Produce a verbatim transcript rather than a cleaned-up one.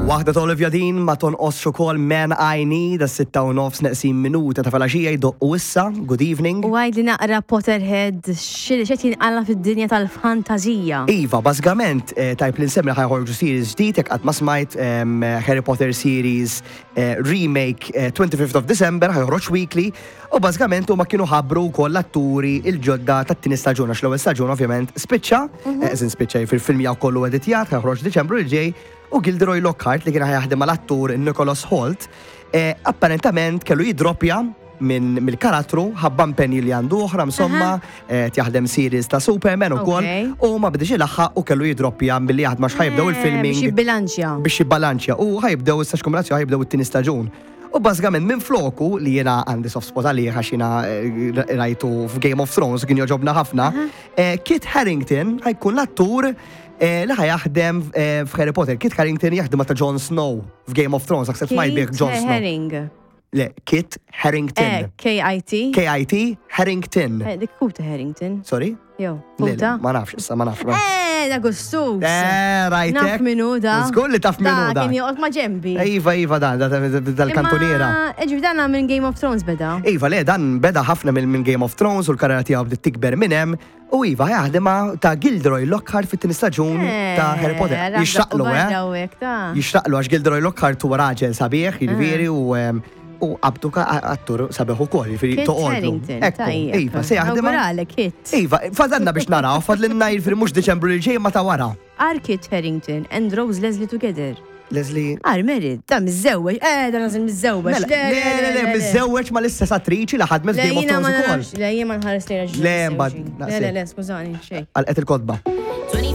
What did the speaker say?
Waħda ta' Olivia Dean ma tonqosx ukoll Man I Need da sitta u nofs neqsin minuta ta' falaxija jdoqqu issa. Good evening. U għajd li naqra Potterhead xed jinqalla fid-dinja tal-fantazija. Iva, bażikament tajb li nsemmi ħajħorġu series ġdid jekk qatt ma smajt Harry Potter series remake twenty-fifth of December ħajħorġ weekly u bażikament huma kienu ħabbru wkoll l-atturi il-ġodda tat-tieni staġun għax l-ewwel staġun ovvjament spiċċa, eżin spiċċa fil-film jaw kollu editjat ħajħorġ Diċembru li ġej. U Gilderoy Lockhart li kien ħajaħdem mal-attur Nicholas Hoult, apparentament kellu jidroppja minn mill-karattru ħabban penji li għandu oħra insomma jaħdem series ta' Superman ukoll u ma bidix ilaħħaq u kellu jidroppja milli jaħdem għax ħajbdew il-filming biex jibbilanċja. Biex jibbalanċja u ħajbdew issa x'kumulazzjoni ħajbdew it-tieni staġun. U bażikament minn floku li jiena għandi soft spot għalih għax jiena rajtu f'Game of Thrones kien joġobna ħafna, Kit Harington ħajkun l-attur li ħajaħdem f'Harry Potter. Kit Harington jaħdem ta' Jon Snow f'Game of Thrones, għakseb smajbek Jon Snow. Herring. Le, Kit Harington. K I T. K I T Harington. Dik Kuta Harrington. Sorry? Jo, Le, Kuta. ma nafx, issa ma nafx. Eh, da gustus. Eh, rajtek. Naf minu da. Zgur li taf minu da. Da, kien joqgħod ma' ġembi. Iva, iva, dan, dal-kantoniera. Eġi, dan minn Game of Thrones beda. Iva, le, dan beda ħafna minn Game of Thrones u l-karriera tiegħu bdiet tikber minn hemm. U Iva jaħdema ta' Gilderoy Lockhart fit-tieni staġun ta' Harry Potter. Jixtaqlu, eh? Jixtaqlu għax Gilderoy Lockhart huwa raġel sabiħ, jiġifieri u u qabdu ka attur sabiħ ukoll, jiġifieri toqgħodlu. Ekku, Iva, se jaħdem. Kit. Iva, fadalna biex naraw, fadlinna jiġifieri mhux Diċembru li ġej ma ta' wara. Are Kit Harington and Rose Leslie together? Leslie. Are married, ta' miżewweġ, eh, da nazil miżewweġ. Le, le, le, miżewweġ ma l-istess attriċi li ħadmet Game of Thrones ukoll. Le, jien ma nħares lejha ġdid. Le, mbagħad. Le, le, le, skużani, xejn. Għalqet il-kodba.